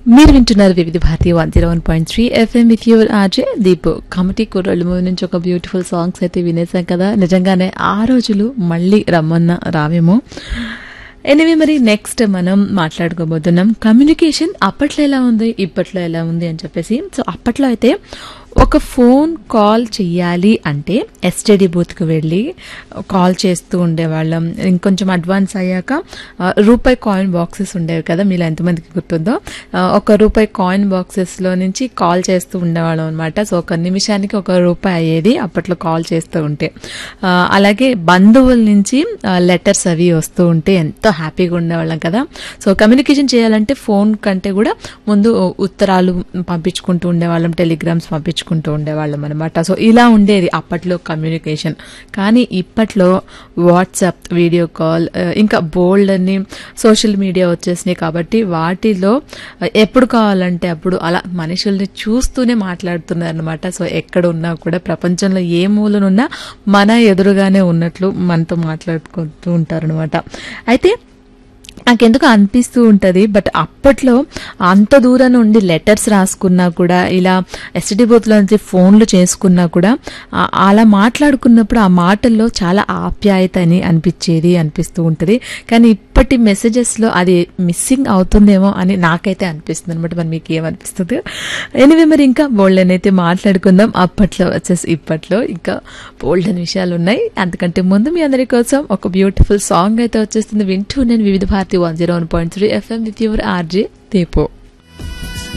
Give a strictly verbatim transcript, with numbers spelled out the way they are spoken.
మీరు వింటున్నారు వివిధ Bharati one zero one point three FM with your RJ Deepu. Committee కుర్రోళ్ళు మూవీ నుంచి ఒక బ్యూటిఫుల్ సాంగ్స్ అయితే వినేసాం కదా. నిజంగానే ఆ రోజులు మళ్ళీ రమ్మన్న రావేమో. ఎనివే, మరి నెక్స్ట్ మనం మాట్లాడుకోబోతున్నాం కమ్యూనికేషన్ అప్పట్లో ఎలా ఉంది, ఇప్పట్లో ఎలా ఉంది అని చెప్పేసి. సో అప్పట్లో అయితే ఒక ఫోన్ కాల్ చెయ్యాలి అంటే ఎస్టీడీ బూత్కి వెళ్ళి కాల్ చేస్తూ ఉండేవాళ్ళం. ఇంకొంచెం అడ్వాన్స్ అయ్యాక రూపాయి కాయిన్ బాక్సెస్ ఉండేవి కదా, మీలో ఎంతమందికి గుర్తుందో. ఒక రూపాయి కాయిన్ బాక్సెస్లో నుంచి కాల్ చేస్తూ ఉండేవాళ్ళం అనమాట. సో ఒక నిమిషానికి ఒక రూపాయి అయ్యేది అప్పట్లో కాల్ చేస్తూ ఉంటే. అలాగే బంధువుల నుంచి లెటర్స్ అవి వస్తూ ఉంటే ఎంతో హ్యాపీగా ఉండేవాళ్ళం కదా. సో కమ్యూనికేషన్ చేయాలంటే ఫోన్ కంటే కూడా ముందు ఉత్తరాలు పంపించుకుంటూ ఉండేవాళ్ళం, టెలిగ్రామ్స్ పంపించుకుంటూ ఉండేవాళ్ళం అనమాట. సో ఇలా ఉండేది అప్పట్లో కమ్యూనికేషన్. కానీ ఇప్పట్లో వాట్సాప్, వీడియో కాల్, ఇంకా బోల్డ్ అని సోషల్ మీడియా వచ్చేసినాయి కాబట్టి వాటిలో ఎప్పుడు కావాలంటే అప్పుడు అలా మనుషుల్ని చూస్తూనే మాట్లాడుతున్నారు అనమాట. సో ఎక్కడ ఉన్నా కూడా ప్రపంచంలో ఏ మూలనున్నా మన ఎదురుగానే ఉన్నట్లు మనతో మాట్లాడుకుంటూ ఉంటారు అనమాట. అయితే నాకెందుకు అనిపిస్తూ ఉంటుంది, బట్ అప్పట్లో అంత దూరం నుండి లెటర్స్ రాసుకున్నా కూడా, ఇలా ఎస్టీడీ బూత్లో నుంచి ఫోన్లు చేసుకున్నా కూడా అలా మాట్లాడుకున్నప్పుడు ఆ మాటల్లో చాలా ఆప్యాయత అని అనిపించేది, అనిపిస్తూ ఉంటుంది. కానీ ఇప్పటి మెసేజెస్లో అది మిస్సింగ్ అవుతుందేమో అని నాకైతే అనిపిస్తుంది అనమాట. మరి మీకు ఏమనిపిస్తుంది? ఎనివే, మరి ఇంకా బోల్డెన్ అయితే మాట్లాడుకుందాం. అప్పట్లో వచ్చేసి ఇప్పట్లో ఇంకా బోల్డెన్ విషయాలు ఉన్నాయి. అంతకంటే ముందు మీ అందరి కోసం ఒక బ్యూటిఫుల్ సాంగ్ అయితే వచ్చేస్తుంది. వింటూ నేను వివిధ Bharati one zero one point three FM with your RJ Deepu.